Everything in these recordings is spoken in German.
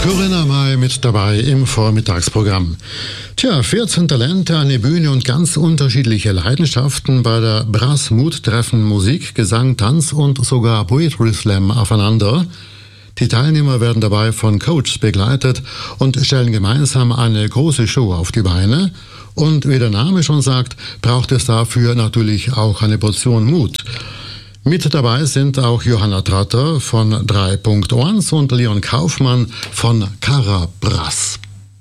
Corinna May mit dabei im Vormittagsprogramm. 14 Talente, eine Bühne und ganz unterschiedliche Leidenschaften bei der Brass-Mood treffen Musik, Gesang, Tanz und sogar Poetry Slam aufeinander. Die Teilnehmer werden dabei von Coaches begleitet und stellen gemeinsam eine große Show auf die Beine. Und wie der Name schon sagt, braucht es dafür natürlich auch eine Portion Mut. Mit dabei sind auch Johanna Tratter von 3.1 und Leon Kaufmann von Cara Brass.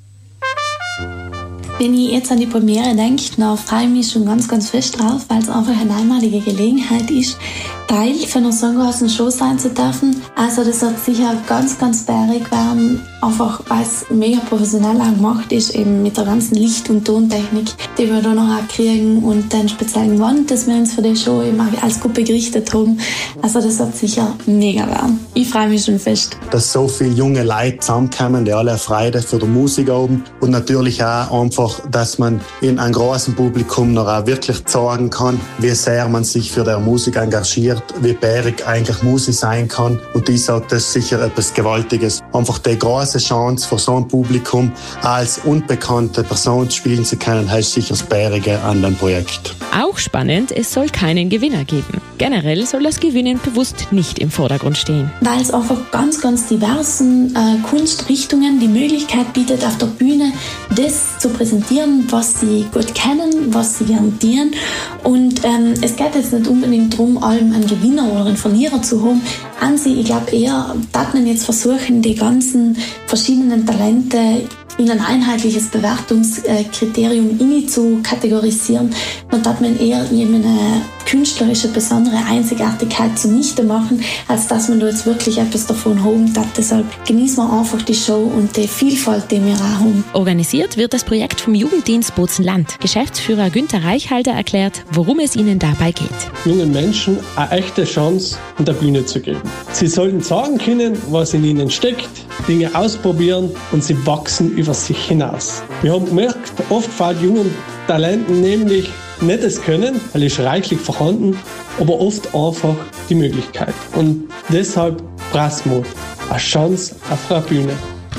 Wenn ich jetzt an die Premiere denke, dann freue ich mich schon ganz, ganz fest drauf, weil es einfach eine einmalige Gelegenheit ist, Teil von einer so großen Show sein zu dürfen. Also das wird sicher ganz, ganz bärig werden, einfach weil es mega professionell auch gemacht ist, eben mit der ganzen Licht- und Tontechnik, die wir da noch auch kriegen und den speziellen Wand, das wir uns für die Show eben auch als Gruppe gerichtet haben. Also das wird sicher mega werden. Ich freue mich schon fest. Dass so viele junge Leute zusammenkommen, die alle eine Freude für die Musik haben und natürlich auch einfach, dass man in einem großen Publikum noch auch wirklich zeigen kann, wie sehr man sich für die Musik engagiert, wie bärig eigentlich Musik sein kann. Und ich sage, das ist sicher etwas Gewaltiges. Einfach die große Chance für so ein Publikum als unbekannte Person spielen zu können, heißt sicher das Bärige an dem Projekt. Auch spannend, es soll keinen Gewinner geben. Generell soll das Gewinnen bewusst nicht im Vordergrund stehen. Weil es einfach ganz, ganz diversen Kunstrichtungen die Möglichkeit bietet, auf der Bühne das zu präsentieren, was sie gut kennen, was sie gern dienen. Und es geht jetzt nicht unbedingt darum, allem einen Gewinner oder einen Verlierer zu haben. An sich, ich glaube eher, dass man jetzt versuchen, die ganzen verschiedenen Talente in ein einheitliches Bewertungskriterium zu kategorisieren und dass man eher eben eine künstlerische, besondere Einzigartigkeit zunichte machen, als dass man da jetzt wirklich etwas davon haben darf. Deshalb genießen wir einfach die Show und die Vielfalt, die wir auch haben. Organisiert wird das Projekt vom Jugenddienst Bozen-Land. Geschäftsführer Günther Reichhalter erklärt, worum es ihnen dabei geht. Jungen Menschen eine echte Chance an der Bühne zu geben. Sie sollten sagen können, was in ihnen steckt, Dinge ausprobieren und sie wachsen über sich hinaus. Wir haben gemerkt, oft fällt jungen Talenten nämlich nicht das Können, weil ist reichlich vorhanden, aber oft einfach die Möglichkeit. Und deshalb Brass-Mood, eine Chance auf der Bühne.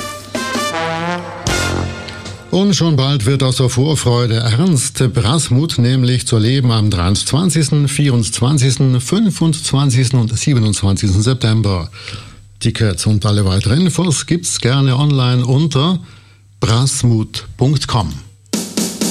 Und schon bald wird aus der Vorfreude ernst. Brass-Mood nämlich zu erleben am 23., 24., 25. und 27. September. Tickets und alle weiteren Infos gibt's gerne online unter brassmood.com.